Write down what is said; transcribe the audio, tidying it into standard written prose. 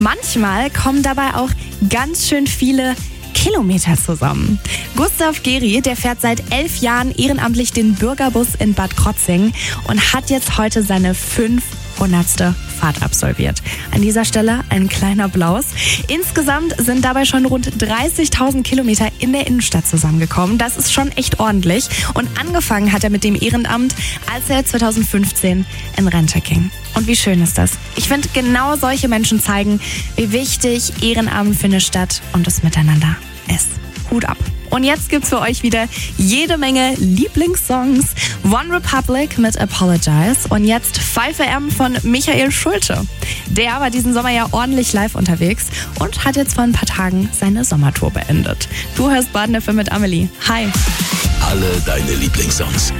Manchmal kommen dabei auch ganz schön viele Kilometer zusammen. Gustav Geri, der fährt seit 11 Jahren ehrenamtlich den Bürgerbus in Bad Krotzing und hat jetzt heute seine 500. Fahrt absolviert. An dieser Stelle ein kleiner Applaus. Insgesamt sind dabei schon rund 30.000 Kilometer in der Innenstadt zusammengekommen. Das ist schon echt ordentlich. Und angefangen hat er mit dem Ehrenamt, als er 2015 in Rente ging. Und wie schön ist das? Ich finde, genau solche Menschen zeigen, wie wichtig Ehrenamt für eine Stadt und das Miteinander ist. Hut ab. Und jetzt gibt's für euch wieder jede Menge Lieblingssongs. One Republic mit Apologize und jetzt 5am von Michael Schulte. Der war diesen Sommer ja ordentlich live unterwegs und hat jetzt vor ein paar Tagen seine Sommertour beendet. Du hörst Baden FM mit Amelie. Hi. Alle deine Lieblingssongs